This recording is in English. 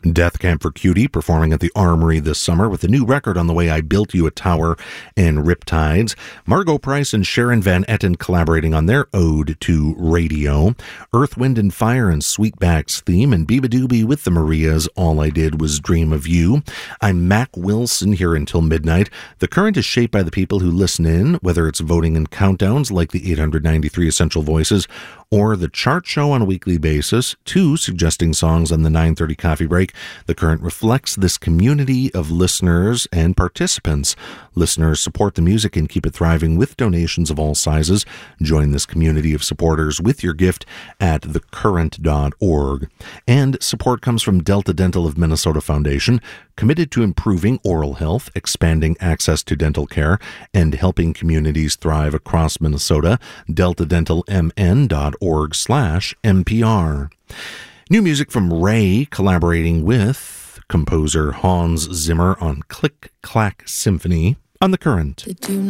Death Camp for Cutie performing at the Armory this summer with a new record on the way, I Built You a Tower and Riptides. Margot Price and Sharon Van Etten collaborating on their ode to radio. Earth, Wind and Fire and Sweetback's Theme, and Biba Doobie with the Marias, All I Did Was Dream of You. I'm Mac Wilson here until midnight. The Current is shaped by the people who listen in, whether it's voting in countdowns like the 893 Essential Voices or the chart show on a weekly basis, too, suggesting songs on the 9:30 coffee break. The Current reflects this community of listeners and participants. Listeners support the music and keep it thriving with donations of all sizes. Join this community of supporters with your gift at thecurrent.org. And support comes from Delta Dental of Minnesota Foundation, committed to improving oral health, expanding access to dental care, and helping communities thrive across Minnesota. DeltaDentalMN.org/NPR. New music from Ray collaborating with composer Hans Zimmer on Click Clack Symphony on The Current. Did you